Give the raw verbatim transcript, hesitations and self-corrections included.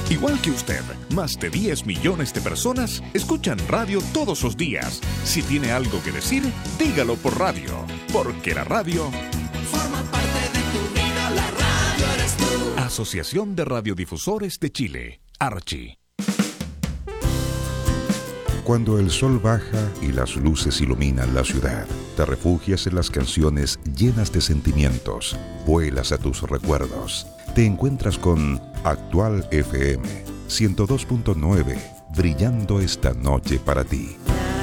Igual que usted, más de diez millones de personas escuchan radio todos los días. Si tiene algo que decir, dígalo por radio, porque la radio forma parte de tu vida, la radio eres tú. Asociación de Radiodifusores de Chile, Archi. Cuando el sol baja y las luces iluminan la ciudad, te refugias en las canciones llenas de sentimientos, vuelas a tus recuerdos. Te encuentras con Actual F M ciento dos punto nueve, brillando esta noche para ti.